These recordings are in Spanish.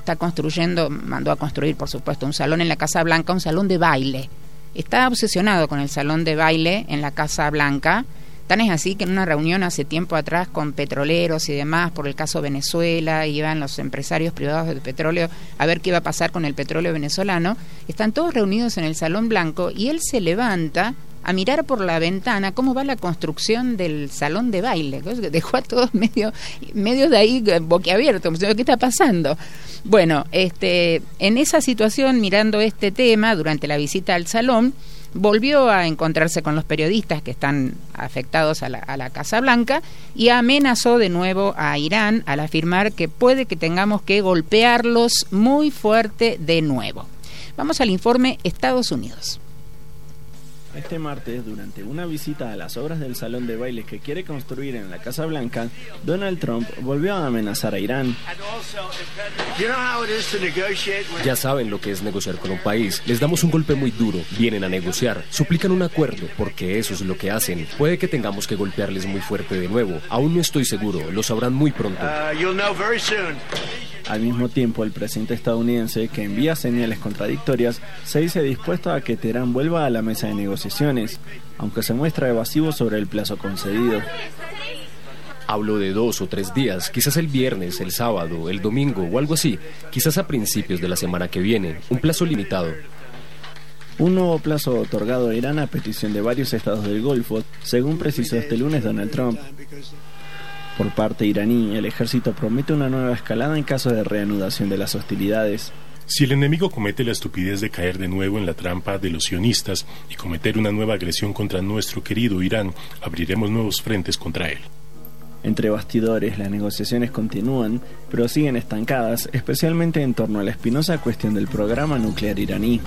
está construyendo, mandó a construir, por supuesto, un salón en la Casa Blanca, un salón de baile. Está obsesionado con el salón de baile en la Casa Blanca. Tan es así que en una reunión hace tiempo atrás con petroleros y demás por el caso Venezuela, iban los empresarios privados del petróleo a ver qué iba a pasar con el petróleo venezolano, están todos reunidos en el Salón Blanco y él se levanta a mirar por la ventana cómo va la construcción del salón de baile. Dejó a todos medio de ahí boquiabiertos, ¿qué está pasando? Bueno, en esa situación, mirando este tema durante la visita al salón, volvió a encontrarse con los periodistas que están afectados a la Casa Blanca y amenazó de nuevo a Irán al afirmar que puede que tengamos que golpearlos muy fuerte de nuevo. Vamos al informe Estados Unidos. Este martes, durante una visita a las obras del salón de baile que quiere construir en la Casa Blanca, Donald Trump volvió a amenazar a Irán. Ya saben lo que es negociar con un país. Les damos un golpe muy duro, vienen a negociar, suplican un acuerdo, porque eso es lo que hacen. Puede que tengamos que golpearles muy fuerte de nuevo. Aún no estoy seguro, lo sabrán muy pronto. Al mismo tiempo, el presidente estadounidense, que envía señales contradictorias, se dice dispuesto a que Teherán vuelva a la mesa de negociaciones, aunque se muestra evasivo sobre el plazo concedido. Hablo de 2 o 3 días, quizás el viernes, el sábado, el domingo o algo así, quizás a principios de la semana que viene, un plazo limitado. Un nuevo plazo otorgado a Irán a petición de varios estados del Golfo, según precisó este lunes Donald Trump. Por parte iraní, el ejército promete una nueva escalada en caso de reanudación de las hostilidades. Si el enemigo comete la estupidez de caer de nuevo en la trampa de los sionistas y cometer una nueva agresión contra nuestro querido Irán, abriremos nuevos frentes contra él. Entre bastidores, las negociaciones continúan, pero siguen estancadas, especialmente en torno a la espinosa cuestión del programa nuclear iraní.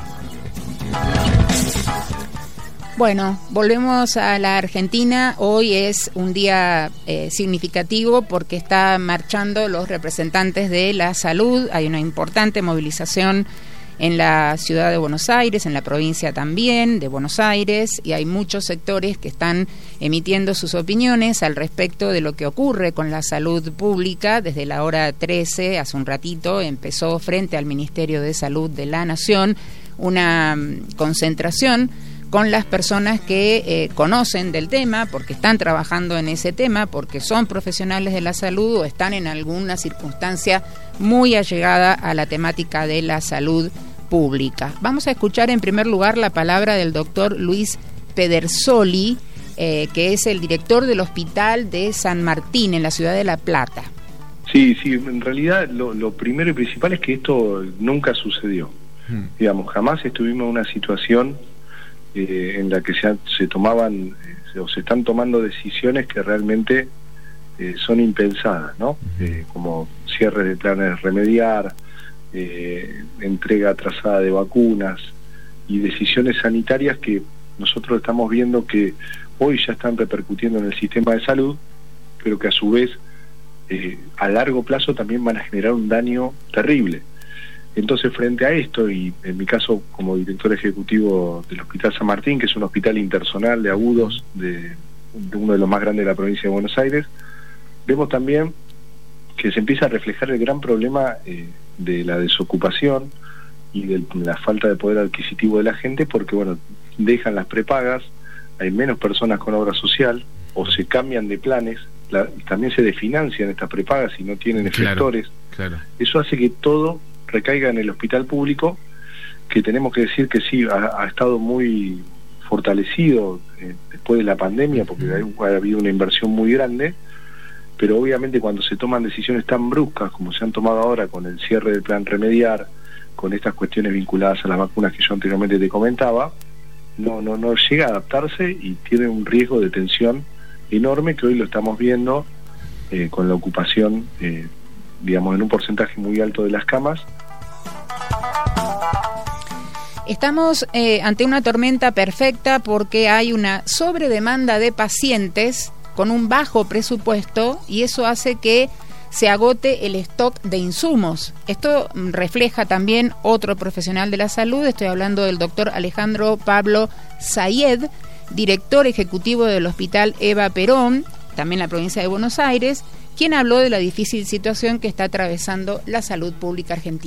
Bueno, volvemos a la Argentina. Hoy es un día significativo porque están marchando los representantes de la salud. Hay una importante movilización en la ciudad de Buenos Aires, en la provincia también de Buenos Aires, y hay muchos sectores que están emitiendo sus opiniones al respecto de lo que ocurre con la salud pública. Desde la hora 13, hace un ratito, empezó frente al Ministerio de Salud de la Nación una concentración con las personas que conocen del tema, porque están trabajando en ese tema, porque son profesionales de la salud o están en alguna circunstancia muy allegada a la temática de la salud pública. Vamos a escuchar en primer lugar la palabra del doctor Luis Pedersoli, que es el director del Hospital de San Martín en la ciudad de La Plata. Sí, en realidad lo primero y principal es que esto nunca sucedió. Digamos, jamás estuvimos en una situación en la que se tomaban o se están tomando decisiones que realmente son impensadas, ¿no? Como cierre de planes de remediar, entrega atrasada de vacunas y decisiones sanitarias que nosotros estamos viendo que hoy ya están repercutiendo en el sistema de salud, pero que a su vez a largo plazo también van a generar un daño terrible. Entonces, frente a esto, y en mi caso como director ejecutivo del Hospital San Martín, que es un hospital intersonal de agudos de uno de los más grandes de la provincia de Buenos Aires, vemos también que se empieza a reflejar el gran problema de la desocupación y de la falta de poder adquisitivo de la gente, porque bueno, dejan las prepagas, hay menos personas con obra social, o se cambian de planes, también se desfinancian estas prepagas y no tienen efectores. Claro. Eso hace que todo recaiga en el hospital público, que tenemos que decir que sí, ha estado muy fortalecido después de la pandemia, porque ha habido una inversión muy grande, pero obviamente cuando se toman decisiones tan bruscas como se han tomado ahora con el cierre del plan remediar, con estas cuestiones vinculadas a las vacunas que yo anteriormente te comentaba, no llega a adaptarse y tiene un riesgo de tensión enorme que hoy lo estamos viendo con la ocupación digamos en un porcentaje muy alto de las camas. Estamos ante una tormenta perfecta porque hay una sobredemanda de pacientes con un bajo presupuesto y eso hace que se agote el stock de insumos. Esto refleja también otro profesional de la salud, estoy hablando del doctor Alejandro Pablo Sayed, director ejecutivo del Hospital Eva Perón, también en la provincia de Buenos Aires, quien habló de la difícil situación que está atravesando la salud pública argentina.